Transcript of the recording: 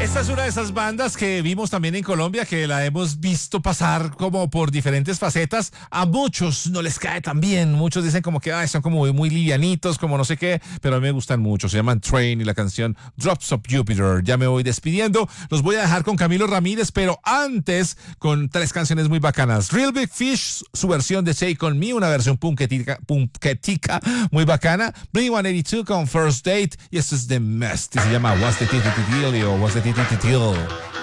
Esta es una de esas bandas que vimos también en Colombia, que la hemos visto pasar como por diferentes facetas. A muchos no les cae tan bien. Muchos dicen como que son como muy livianitos, como no sé qué, pero a mí me gustan mucho. Se llaman Train y la canción Drops of Jupiter. Ya me voy despidiendo. Los voy a dejar con Camilo Ramírez, pero antes con 3 canciones muy bacanas. Real Big Fish, su versión de Take On Me, una versión punketica muy bacana. Blink-182 con First Date, y esto es The Mess, y se llama What's the Deal o What's the Deal.